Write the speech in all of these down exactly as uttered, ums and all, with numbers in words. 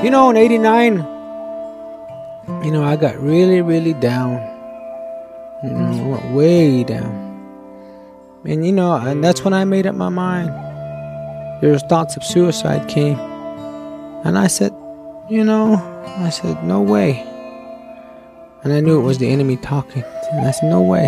You know, in eighty-nine, you know, I got really, really down. You know, I went way down. And, you know, and that's when I made up my mind. There's thoughts of suicide came. And I said, you know, I said, no way. And I knew it was the enemy talking. And I said, no way.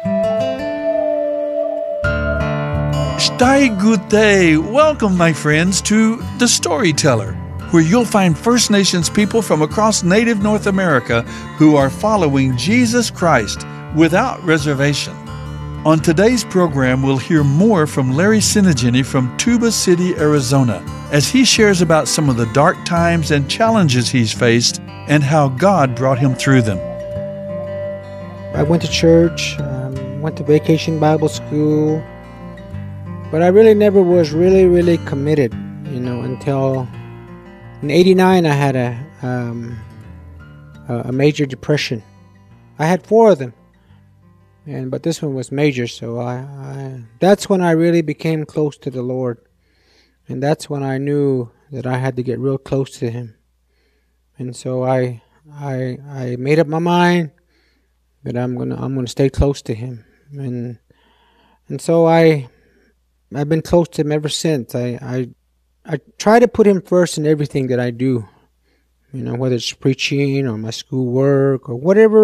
Stai Gute. Welcome, my friends, to The Storyteller, where you'll find First Nations people from across native North America who are following Jesus Christ without reservation. On today's program, we'll hear more from Larry Sinigini from Tuba City, Arizona, as he shares about some of the dark times and challenges he's faced and how God brought him through them. I went to church, um, went to vacation Bible school, but I really never was really, really committed, you know, until in eighty-nine I had a, um, a major depression. I had four of them. And but this one was major, so I, I that's when I really became close to the Lord, and that's when I knew that I had to get real close to Him. And so I I I made up my mind that I'm gonna I'm gonna stay close to Him, and and so I I've been close to Him ever since. I I I try to put Him first in everything that I do, you know, whether it's preaching or my schoolwork or whatever